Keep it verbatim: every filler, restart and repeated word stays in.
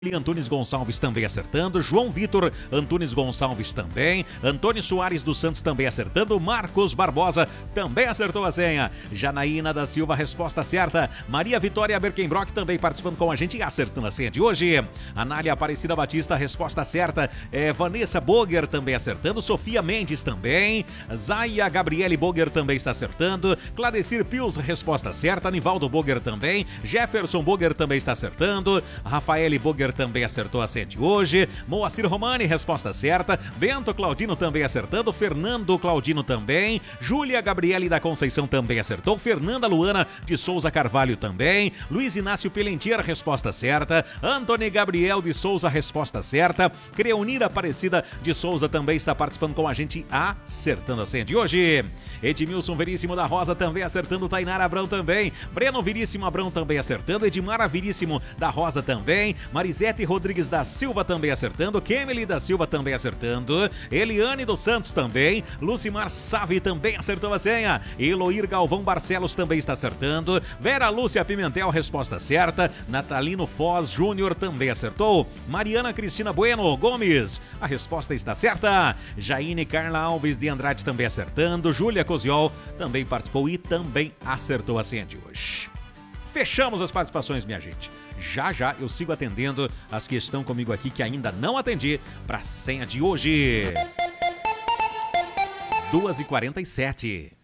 Antunes Gonçalves também acertando, João Vitor Antunes Gonçalves também, Antônio Soares dos Santos também acertando, Marcos Barbosa também acertou a senha, Janaína da Silva, resposta certa, Maria Vitória Berkenbrock também participando com a gente e acertando a senha de hoje, Anália Aparecida Batista, resposta certa, é, Vanessa Boger também acertando, Sofia Mendes também, Zaya Gabriele Boger também está acertando, Cladecir Pius, resposta certa, Anivaldo Boger também, Jefferson Boger também está acertando, Rafael Boger também acertou a senha de hoje, Moacir Romani, resposta certa, Bento Claudino também acertando, Fernando Claudino também, Júlia Gabriele da Conceição também acertou, Fernanda Luana de Souza Carvalho também, Luiz Inácio Pelentier, resposta certa, Antony Gabriel de Souza, resposta certa, Creonira Aparecida de Souza também está participando com a gente, acertando a senha de hoje, Edmilson Veríssimo da Rosa também acertando, Tainara Abrão também, Breno Veríssimo Abrão também acertando, Edmara Veríssimo da Rosa também, Marisete Rodrigues da Silva também acertando, Kemily da Silva também acertando, Eliane dos Santos também, Lucimar Savi também acertou a senha, Eloir Galvão Barcelos também está acertando, Vera Lúcia Pimentel, resposta certa, Natalino Foz Júnior também acertou, Mariana Cristina Bueno Gomes, a resposta está certa, Jaine Carla Alves de Andrade também acertando, Júlia Coziol também participou e também acertou a senha de hoje. Fechamos as participações, minha gente. Já já eu sigo atendendo as que estão comigo aqui que ainda não atendi para a senha de hoje. duas e quarenta e sete.